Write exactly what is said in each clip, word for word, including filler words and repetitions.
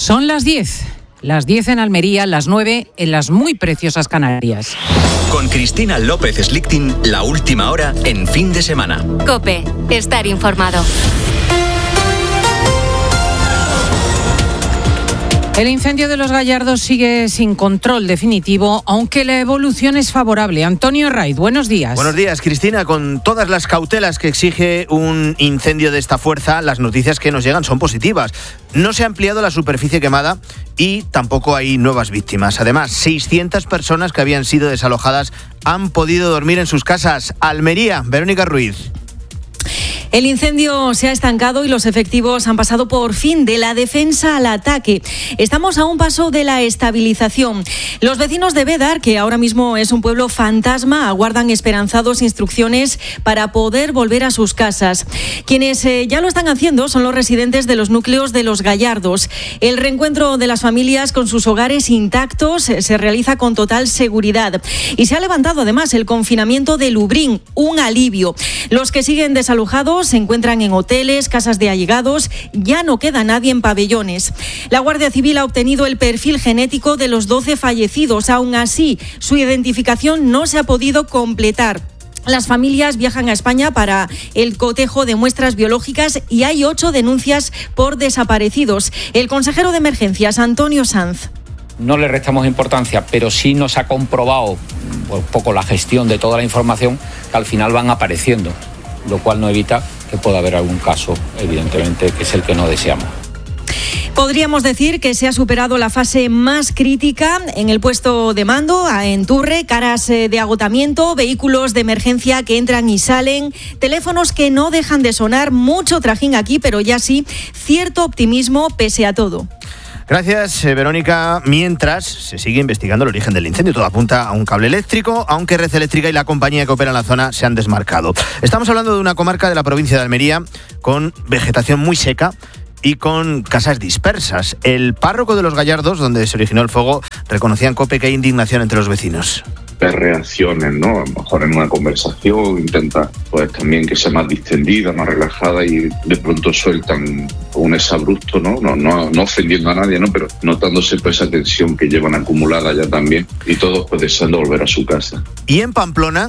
Son las diez. Las diez en Almería, las nueve en las muy preciosas Canarias. Con Cristina López Slichting, la última hora en fin de semana. COPE, estar informado. El incendio de Los Gallardos sigue sin control definitivo, aunque la evolución es favorable. Antonio Raiz, buenos días. Buenos días, Cristina. Con todas las cautelas que exige un incendio de esta fuerza, las noticias que nos llegan son positivas. No se ha ampliado la superficie quemada y tampoco hay nuevas víctimas. Además, seiscientas personas que habían sido desalojadas han podido dormir en sus casas. Almería, Verónica Ruiz. El incendio se ha estancado y los efectivos han pasado por fin de la defensa al ataque. Estamos a un paso de la estabilización. Los vecinos de Bédar, que ahora mismo es un pueblo fantasma, aguardan esperanzados instrucciones para poder volver a sus casas. Quienes eh, ya lo están haciendo son los residentes de los núcleos de Los Gallardos. El reencuentro de las familias con sus hogares intactos se realiza con total seguridad. Y se ha levantado además el confinamiento de Lubrín, un alivio. Los que siguen desalojados se encuentran en hoteles, casas de allegados, ya no queda nadie en pabellones. La Guardia Civil ha obtenido el perfil genético de los doce fallecidos. Aún así, su identificación no se ha podido completar. Las familias viajan a España para el cotejo de muestras biológicas y hay ocho denuncias por desaparecidos. El consejero de Emergencias, Antonio Sanz. No le restamos importancia, pero sí nos ha comprobado un poco la gestión de toda la información que al final van apareciendo, lo cual no evita que pueda haber algún caso, evidentemente, que es el que no deseamos. Podríamos decir que se ha superado la fase más crítica en el puesto de mando, en Turre, caras de agotamiento, vehículos de emergencia que entran y salen, teléfonos que no dejan de sonar, mucho trajín aquí, pero ya sí, cierto optimismo pese a todo. Gracias, Verónica. Mientras se sigue investigando el origen del incendio, todo apunta a un cable eléctrico, aunque Red Eléctrica y la compañía que opera en la zona se han desmarcado. Estamos hablando de una comarca de la provincia de Almería con vegetación muy seca y con casas dispersas. El párroco de Los Gallardos, donde se originó el fuego, reconocía en COPE que hay indignación entre los vecinos. Reacciones, ¿no? A lo mejor en una conversación intenta pues también que sea más distendida, más relajada y de pronto sueltan un exabrupto, ¿no? No, no, no ofendiendo a nadie, ¿no? Pero notándose pues esa tensión que llevan acumulada ya también y todos pues deseando volver a su casa. Y en Pamplona...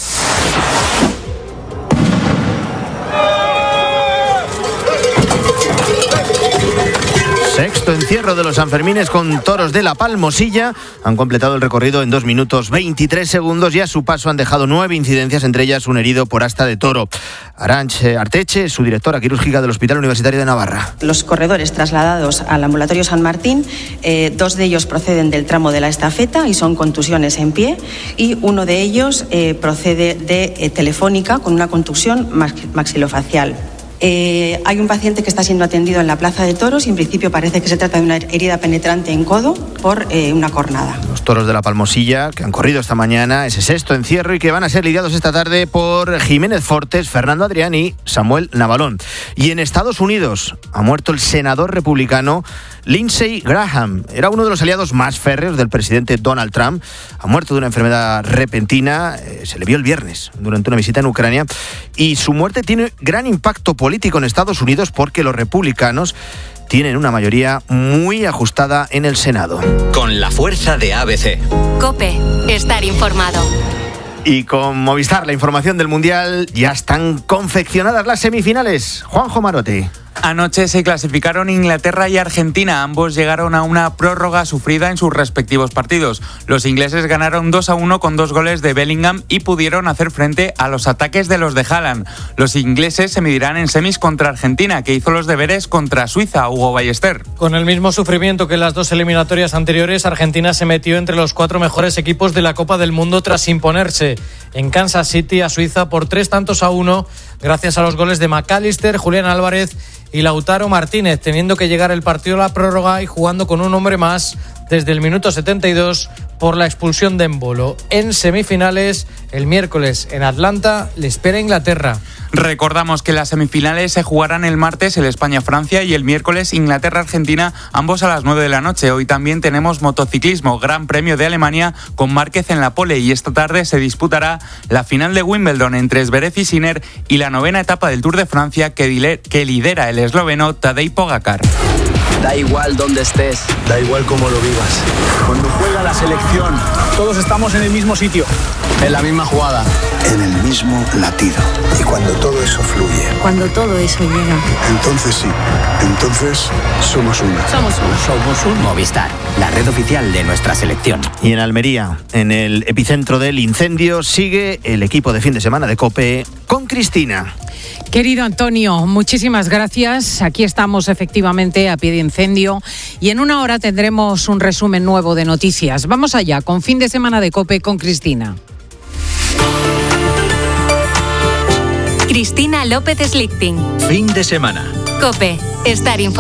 Sexto encierro de los Sanfermines con toros de la Palmosilla. Han completado el recorrido en dos minutos veintitrés segundos y a su paso han dejado nueve incidencias, entre ellas un herido por asta de toro. Arantxe Arteche, su directora quirúrgica del Hospital Universitario de Navarra. Los corredores trasladados al ambulatorio San Martín, eh, dos de ellos proceden del tramo de la estafeta y son contusiones en pie, y uno de ellos eh, procede de eh, Telefónica con una contusión maxilofacial. Eh, hay un paciente que está siendo atendido en la Plaza de Toros y en principio parece que se trata de una herida penetrante en codo por eh, una cornada. Los toros de la Palmosilla que han corrido esta mañana ese sexto encierro y que van a ser lidiados esta tarde por Jiménez Fortes, Fernando Adrián y Samuel Navalón. Y en Estados Unidos ha muerto el senador republicano Lindsey Graham. Era uno de los aliados más férreos del presidente Donald Trump. Ha muerto de una enfermedad repentina. Eh, se le vio el viernes durante una visita en Ucrania. Y su muerte tiene gran impacto político en Estados Unidos porque los republicanos tienen una mayoría muy ajustada en el Senado. Con la fuerza de A B C. COPE, estar informado. Y con Movistar, la información del Mundial, ya están confeccionadas las semifinales. Juanjo Marote. Anoche se clasificaron Inglaterra y Argentina. Ambos llegaron a una prórroga sufrida en sus respectivos partidos. Los ingleses ganaron dos a uno con dos goles de Bellingham y pudieron hacer frente a los ataques de los de Haaland. Los ingleses se medirán en semis contra Argentina, que hizo los deberes contra Suiza, Hugo Ballester. Con el mismo sufrimiento que en las dos eliminatorias anteriores, Argentina se metió entre los cuatro mejores equipos de la Copa del Mundo tras imponerse en Kansas City a Suiza por tres tantos a uno, gracias a los goles de McAllister, Julián Álvarez y Lautaro Martínez, teniendo que llegar el partido a la prórroga y jugando con un hombre más desde el minuto setenta y dos por la expulsión de Embolo. En semifinales, el miércoles en Atlanta, le espera Inglaterra. Recordamos que las semifinales se jugarán el martes, el España-Francia, y el miércoles Inglaterra-Argentina, ambos a las nueve de la noche. Hoy también tenemos motociclismo, Gran Premio de Alemania con Márquez en la pole, y esta tarde se disputará la final de Wimbledon entre Zverev y Sinner y la novena etapa del Tour de Francia que, dile- que lidera el esloveno Tadej Pogačar. Da igual dónde estés. Da igual cómo lo vivas. Cuando juega la selección, todos estamos en el mismo sitio. En la misma jugada. En el mismo latido. Y cuando todo eso fluye. Cuando todo eso llega. Entonces sí. Entonces somos uno. Somos uno. Somos un Movistar, la red oficial de nuestra selección. Y en Almería, en el epicentro del incendio, sigue el equipo de fin de semana de COPE con Cristina. Querido Antonio, muchísimas gracias. Aquí estamos efectivamente a pie de incendio y en una hora tendremos un resumen nuevo de noticias. Vamos allá con fin de semana de COPE con Cristina. Cristina López Slichting. Fin de semana. COPE. Estar informado.